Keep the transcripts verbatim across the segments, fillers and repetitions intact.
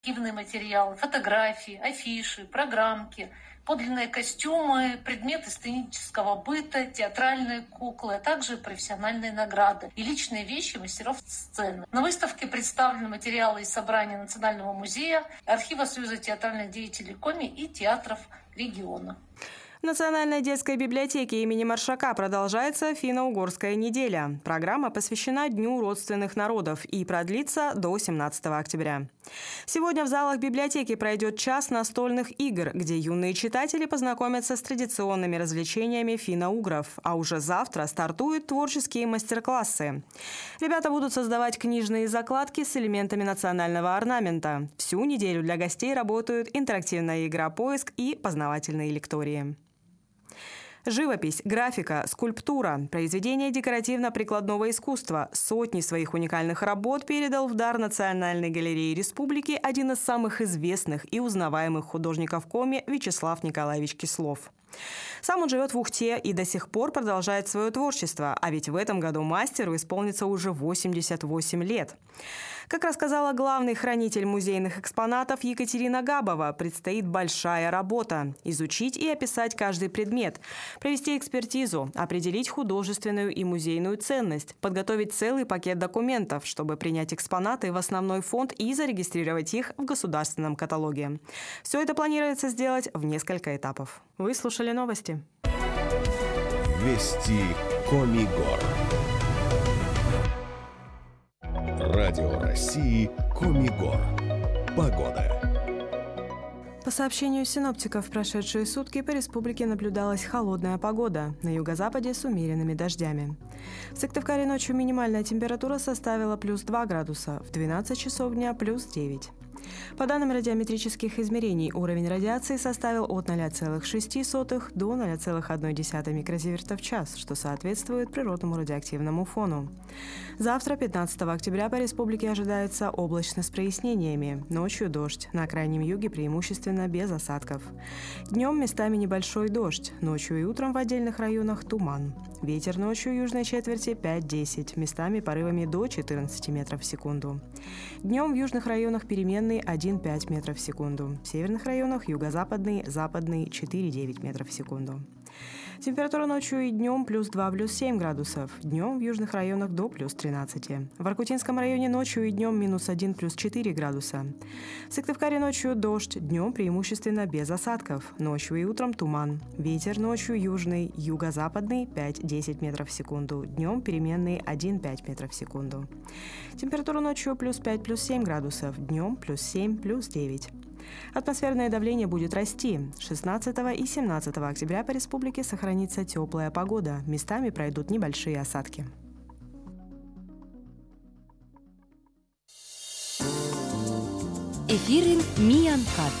архивные материалы, фотографии, афиши, программки, подлинные костюмы, предметы сценического быта, театральные куклы, а также профессиональные награды и личные вещи мастеров сцены. На выставке представлены материалы из собрания Национального музея, архива Союза театральных деятелей Коми и театров региона. В Национальной детской библиотеке имени Маршака продолжается финно-угорская неделя. Программа посвящена Дню родственных народов и продлится до семнадцатого октября. Сегодня в залах библиотеки пройдет час настольных игр, где юные читатели познакомятся с традиционными развлечениями финно-угров, а уже завтра стартуют творческие мастер-классы. Ребята будут создавать книжные закладки с элементами национального орнамента. Всю неделю для гостей работают интерактивная игра «Поиск» и познавательные лектории. Живопись, графика, скульптура, произведения декоративно-прикладного искусства. Сотни своих уникальных работ передал в дар Национальной галереи республики один из самых известных и узнаваемых художников Коми Вячеслав Николаевич Кислов. Сам он живет в Ухте и до сих пор продолжает свое творчество, а ведь в этом году мастеру исполнится уже восемьдесят восемь лет. Как рассказала главный хранитель музейных экспонатов Екатерина Габова, предстоит большая работа – изучить и описать каждый предмет, провести экспертизу, определить художественную и музейную ценность, подготовить целый пакет документов, чтобы принять экспонаты в основной фонд и зарегистрировать их в государственном каталоге. Все это планируется сделать в несколько этапов. Вы слушали новости. Вести Коми Гор. Радио России Коми Гор. Погода. По сообщению синоптиков, в прошедшие сутки по республике наблюдалась холодная погода, на юго-западе с умеренными дождями. В Сыктывкаре ночью минимальная температура составила плюс два градуса, в двенадцать часов дня плюс девять. По данным радиометрических измерений, уровень радиации составил от ноль целых шесть десятых до ноль целых одна десятая микрозиверта в час, что соответствует природному радиоактивному фону. Завтра, пятнадцатого октября, по республике ожидается облачно с прояснениями. Ночью дождь, на крайнем юге преимущественно без осадков. Днем местами небольшой дождь, ночью и утром в отдельных районах туман. Ветер ночью южной четверти пять-десять, местами порывами до четырнадцати метров в секунду. Днем в южных районах переменный один-пять метров в секунду. В северных районах юго-западный, западный четыре-девять метров в секунду. Температура ночью и днем плюс два, плюс семь градусов. Днем в южных районах до плюс тринадцати. В Воркутинском районе ночью и днем минус один, плюс четыре градуса. В Сыктывкаре ночью дождь, днем преимущественно без осадков. Ночью и утром туман. Ветер ночью южный, юго-западный пять-десять метров в секунду. Днем переменный один-пять метров в секунду. Температура ночью плюс пять, плюс семь градусов. Днем плюс семь, плюс девять. Атмосферное давление будет расти. шестнадцатого и семнадцатого октября по республике сохранится теплая погода. Местами пройдут небольшие осадки. Эфирин Миянкат.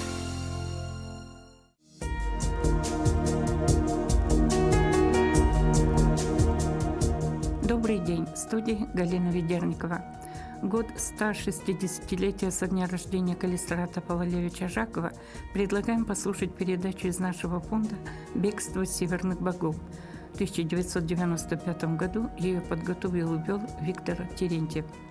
Добрый день. В студии Галина Ведерникова. Год ста шестидесятилетия со дня рождения Калистрата Павловича Жакова предлагаем послушать передачу из нашего фонда «Бегство северных богов». В тысяча девятьсот девяносто пятом году ее подготовил и вел Виктор Терентьев.